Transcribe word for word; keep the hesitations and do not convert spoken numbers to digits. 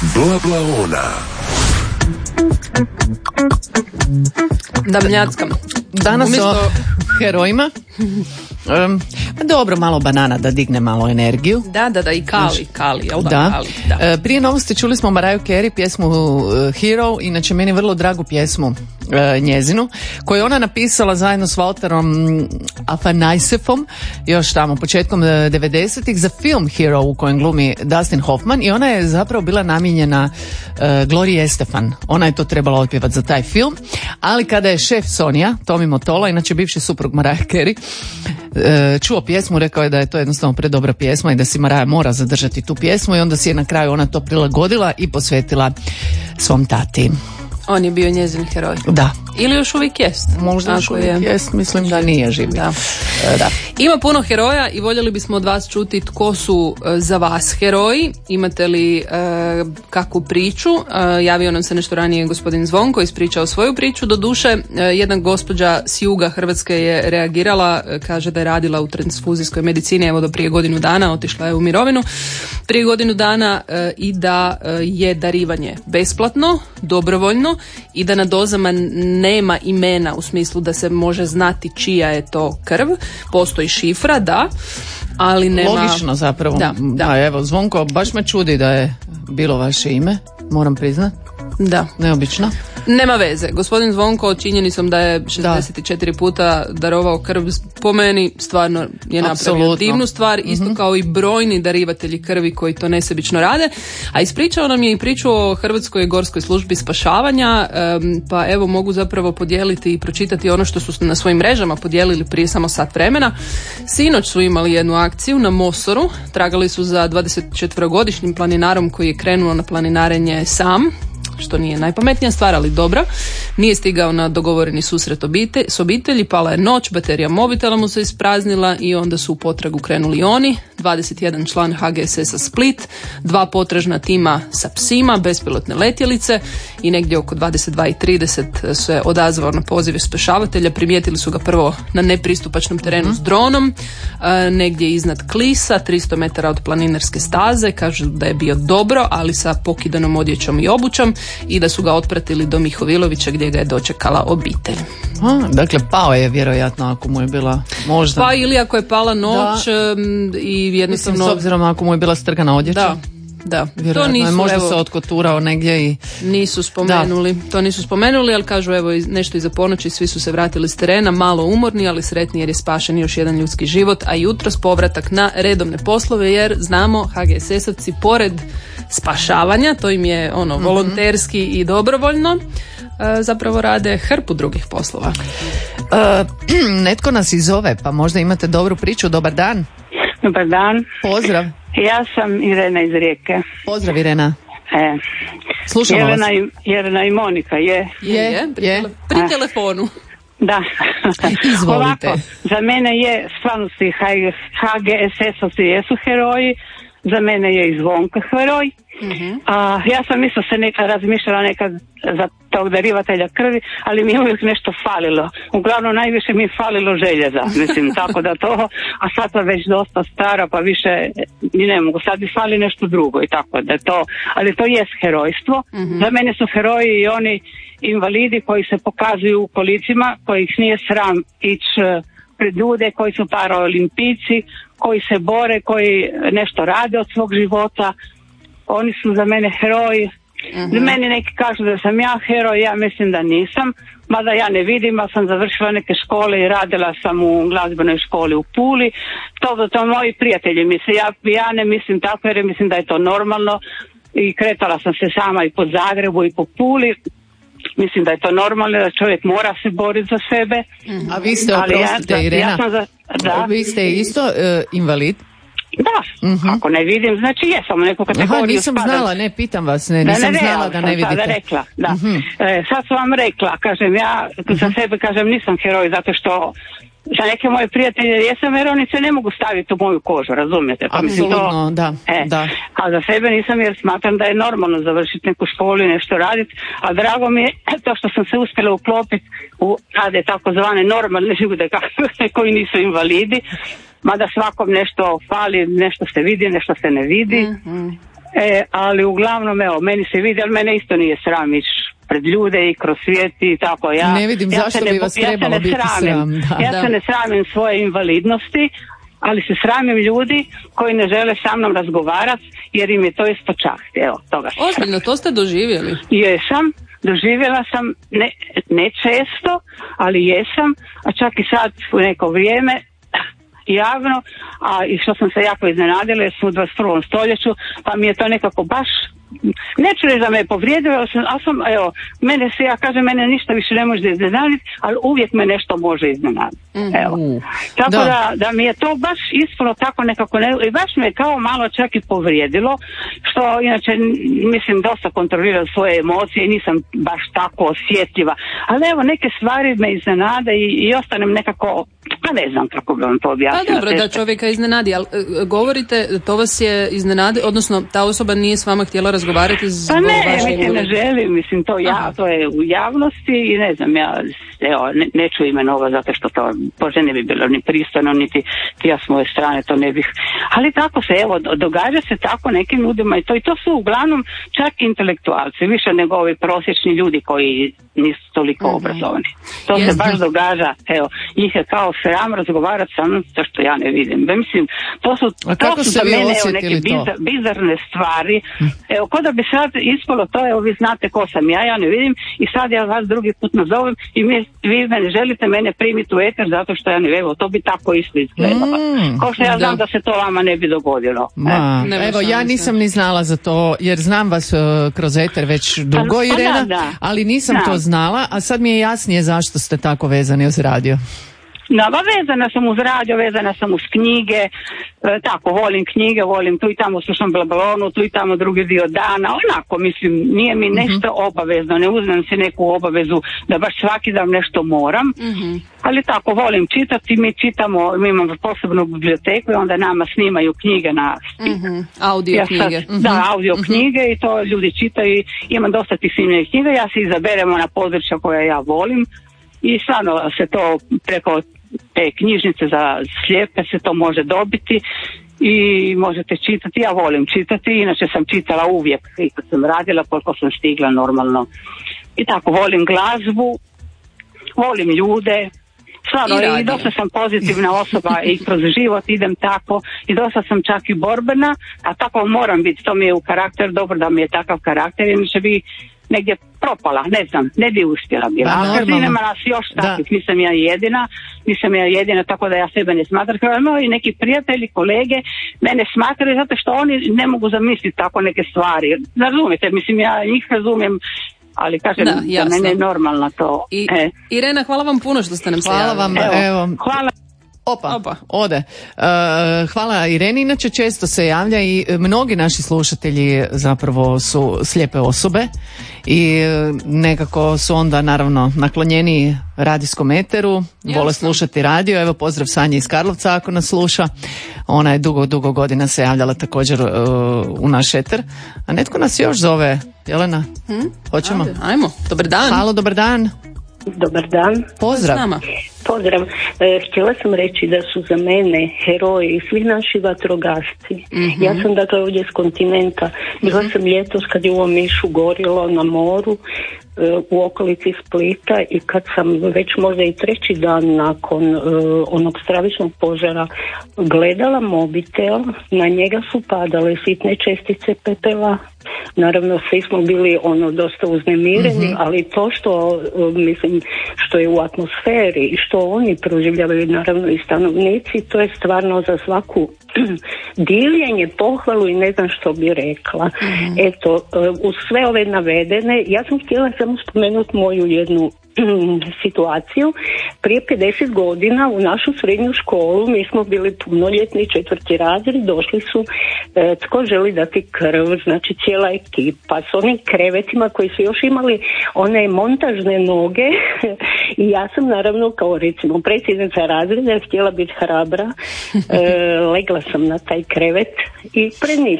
Blablaona. Da mljackam. Danas Umjesto... o herojima. Um, dobro, malo banana da digne malo energiju. Da, da, da, i kali, kali, jel da? Da. Kali, da. E, prije novosti čuli smo Mariah Carey pjesmu uh, Hero, inače meni vrlo dragu pjesmu uh, njezinu, koju je ona napisala zajedno s Walterom Afanasjefom još tamo početkom devedesetih za film Hero u kojem glumi Dustin Hoffman i ona je zapravo bila namijenjena uh, Gloria Estefan. Ona je to trebala otpjevati za taj film, ali kada je šef Sonja, Tommy Mottola, inače bivši suprug Mariah Carey, čuo pjesmu, rekao je da je to jednostavno predobra pjesma i da si Mariah mora zadržati tu pjesmu i onda si je na kraju ona to prilagodila i posvetila svom tati. On je bio njezin heroj. Da. Ili još uvijek jest. Možda još uvijek je. jest, mislim da nije živ. Da. E, da. Ima puno heroja i voljeli bismo od vas čuti tko su e, za vas heroji. Imate li e, kakvu priču? E, javio nam se nešto ranije gospodin Zvonko, ispričao svoju priču. Doduše, e, jedna gospođa s juga Hrvatske je reagirala, e, kaže da je radila u transfuzijskoj medicini, evo do prije godinu dana, otišla je u mirovinu. Prije godinu dana e, i da e, je darivanje besplatno, dobrovoljno i da na dozama nema imena u smislu da se može znati čija je to krv. Postoji šifra, da, ali nema... Logično zapravo. Da, da. da, evo, Zvonko, baš me čudi da je bilo vaše ime, moram priznat. Da. Neobično. Nema veze. Gospodin Zvonko, činjenicom da je šezdeset četiri da. puta darovao krv, po meni stvarno je napravio Apsolutno. divnu stvar, isto mm-hmm. kao i brojni darivatelji krvi koji to nesebično rade. A ispričao nam je i priču o Hrvatskoj gorskoj službi spašavanja, um, pa evo mogu zapravo podijeliti i pročitati ono što su na svojim mrežama podijelili prije samo sat vremena. Sinoć su imali jednu akciju na Mosoru, tragali su za dvadesetčetverogodišnjim planinarom koji je krenuo na planinarenje sam, što nije najpametnija stvar, ali dobro. Nije stigao na dogovoreni susret obitelj, s obitelji, pala je noć, baterija mobitela mu se ispraznila i onda su u potragu krenuli oni, dvadeset jedan član H G S S-a Split, dva potražna tima sa psima, bespilotne letjelice i negdje oko dvadeset dva i trideset se odazvao na pozive spašavatelja. Primijetili su ga prvo na nepristupačnom terenu s dronom, negdje iznad Klisa, tristo metara od planinarske staze. Kažu da je bio dobro, ali sa pokidanom odjećom i obućom, i da su ga otpratili do Mihovilovića gdje ga je dočekala obitelj. A, dakle, pao je vjerojatno ako mu je bila možda... Pa ili ako je pala noć da. i jednostavno... Mislim, s obzirom ako mu je bila strgana odjeća. Da. Da, vjerojatno to nisu, je možda evo, se otkoturao negdje i... Nisu spomenuli, da. to nisu spomenuli, ali kažu evo nešto iza ponoći, svi su se vratili s terena, malo umorni, ali sretni jer je spašen još jedan ljudski život, a jutros povratak na redovne poslove, jer znamo H G S S-ovci pored spašavanja, to im je ono mm-hmm. volonterski i dobrovoljno, zapravo rade hrpu drugih poslova. Uh, netko nas izove, pa možda imate dobru priču. Dobar dan. Dobar dan. Pozdrav. Ja sam Irena iz Rijeke. Pozdrav, Irena. E. Slušamo Jelena vas. I, Jelena i Monika, je. Je, je, pri, je. pri e. telefonu. Da. Izvolite. Ovako, za mene je stvarno svi H G S S-ovci jesu heroji, za mene je i Zvonko heroj. Uh-huh. A, ja sam isto se nekad razmišljala nekad za tog darivatelja krvi, ali mi je uvijek nešto falilo. Uglavnom najviše mi je falilo željeza, mislim, tako da to, a sad sam već dosta stara, pa više ni ne mogu, sad mi fali nešto drugo i tako da to, ali to jest herojstvo. Uh-huh. Za mene su heroji i oni invalidi koji se pokazuju u kolicima, kojih nije sram ići pred ljude, koji su paraolimpijci, koji se bore, koji nešto rade od svog života. Oni su za mene heroji. Uh-huh. Za meni neki kažu da sam ja heroj, ja mislim da nisam, mada ja ne vidim, ja sam završila neke škole i radila sam u glazbenoj školi u Puli. To, to moji prijatelji misle, ja, ja ne mislim tako jer mislim da je to normalno i kretala sam se sama i po Zagrebu i po Puli. Mislim da je to normalno, da čovjek mora se boriti za sebe. Uh-huh. A vi ste, oprostite, ja, Irena, ja za, da. vi ste isto uh, invalid? Da, uh-huh. ako ne vidim, znači jesam u neku kategoriju. Aha, nisam spadam. znala, ne, pitam vas, ne, nisam ne, ne, znala da ne vidite. Sada rekla, da. Uh-huh. E, sad sam vam rekla, kažem, ja uh-huh. za sebe kažem nisam heroj zato što za neke moje prijatelje jesam jer oni se ne mogu staviti u moju kožu, razumijete? Pa apsolutno, to, da, e, da. A za sebe nisam jer smatram da je normalno završiti neku školu i nešto raditi, a drago mi je to što sam se uspjela uklopiti u rade takozvane normalne ljude koji nisu invalidi, mada svakom nešto fali, nešto se vidi, nešto se ne vidi. Mm-hmm. E, ali uglavnom, evo, meni se vidi, ali mene isto nije sram ići pred ljude i kroz svijet i tako. Ja, ne vidim ja zašto ne, bi vas ja trebalo biti sram. Da. Ja Da. se ne sramim svoje invalidnosti, ali se sramim ljudi koji ne žele sa mnom razgovarati jer im je to isto čast. Evo, toga se Ozbiljno, to ste doživjeli? Jesam, doživjela sam, ne, ne često, ali jesam, a čak i sad u neko vrijeme javno, a i što sam se jako iznenadila jer sam u dvadeset prvom stoljeću, pa mi je to nekako baš, neću reći da me je povrijedilo, ali sam, ali sam, evo, mene se, ja kažem, mene ništa više ne može iznenaditi, ali uvijek me nešto može iznenaditi. Evo. Tako da. Da, da mi je to baš ispalo tako nekako, ne, i baš me je kao malo čak i povrijedilo, što inače mislim dosta kontroliram svoje emocije i nisam baš tako osjetljiva, ali evo neke stvari me iznenade i, i ostanem nekako, pa ne znam kako bi vam to objasnila. Pa dobro, da čovjeka iznenadi, ali e, govorite, to vas je iznenadi, odnosno ta osoba nije s vama htjela razgovarati zbog pa ne, vaše mislim, ne želim, mislim, to ja, to je u javnosti i ne znam, ja, evo, ne, neću imenova zato što to, Bože, ne bi bilo ni pristojno, niti ja s moje strane, to ne bih, ali tako se, evo, događa se tako nekim ljudima i to, i to su uglavnom čak intelektualci, više nego ovi prosječni ljudi koji nisu toliko mm-hmm. obrazovani. To Jesno. se baš događa, evo, njih je kao sram razgovarati sa mnom, to što ja ne vidim. Da, mislim, to su, to su za mene evo, neke bizar, bizarne stvari. Evo, ko da bi sad ispalo to, evo, vi znate ko sam ja, ja ne vidim i sad ja vas drugi put nazovem i mi, vi ne želite mene primiti u eter zato što ja ne vidim, to bi tako isto izgledalo. Mm, ko što ja znam da. da se to vama ne bi dogodilo. Ma, e. Evo, ja nisam ni znala za to, jer znam vas uh, kroz eter već dugo, pa, Irena, da, da. ali nisam da. to znala, a sad mi je jasnije zašto ste tako vezani uz radio. No, vezana sam uz radio, vezana sam uz knjige, e, tako, volim knjige, volim tu i tamo slušam blablonu, tu i tamo drugi dio dana, onako, mislim, nije mi nešto mm-hmm. obavezno, ne uzmem se neku obavezu da baš svaki dan nešto moram, mm-hmm. ali tako, volim čitati, mi čitamo, mi imamo posebnu biblioteku i onda nama snimaju knjige na mm-hmm. audio ja knjige. Sad, da, audio mm-hmm. knjige i to ljudi čitaju, imam dosta tih snimljenih knjiga, ja se izaberemo na područja koja ja volim. I stvarno se to preko te knjižnice za slijepe se to može dobiti i možete čitati. Ja volim čitati, inače sam čitala uvijek i kad sam radila, koliko sam stigla normalno. I tako, volim glazbu, volim ljude, stvarno i, i dosta sam pozitivna osoba i kroz život idem tako i dosta sam čak i borbena, a tako moram biti, to mi je u karakter, dobro da mi je takav karakter, inače bi negdje propala, ne znam, ne bi uspjela bila. A kad nema nas još takvih, nisam ja jedina, nisam ja jedina, tako da ja sebe ne smatram. No, i neki prijatelji, kolege mene smatraju zato što oni ne mogu zamisliti tako neke stvari. Razumite, mislim, ja njih razumijem, ali kažem, da, za mene je normalno to. I, e. Irena, hvala vam puno što ste nam se Hvala javili. vam, evo. evo. Hvala. Opa, Opa, ode. Uh, hvala Ireni, inače često se javlja i mnogi naši slušatelji zapravo su slijepe osobe i nekako su onda naravno naklonjeni radijskom eteru, Jasne. vole slušati radio. Evo pozdrav Sanji iz Karlovca ako nas sluša, ona je dugo, dugo godina se javljala također uh, u naš eter. A netko nas još zove, Jelena? Hmm? Hoćemo? Ajde, ajmo, dobar dan. Halo, dobar dan. Dobar dan. Pozdrav. Pozdrav. E, htjela sam reći da su za mene heroji svi naši vatrogasci. Mm-hmm. Ja sam dakle ovdje s kontinenta. Bila mm-hmm. sam ljetos kad je u Omišu gorilo na moru e, u okolici Splita i kad sam već možda i treći dan nakon e, onog stravičnog požara gledala mobitel, na njega su padale sitne čestice pepela. Naravno svi smo bili ono dosta uznemireni, mm-hmm. ali to što mislim što je u atmosferi i što oni proživljavaju naravno i stanovnici, to je stvarno za svaku divljenje, pohvalu i ne znam što bi rekla. Mm-hmm. Eto, uz sve ove navedene, ja sam htjela samo spomenuti moju jednu situaciju. Prije pedeset godina u našu srednju školu mi smo bili punoljetni, četvrti razred, došli su e, tko želi dati krv, znači cijela ekipa s onim krevetima koji su još imali one montažne noge i ja sam naravno kao recimo predsjednica razreda htjela biti hrabra, e, legla sam na taj krevet i pred njih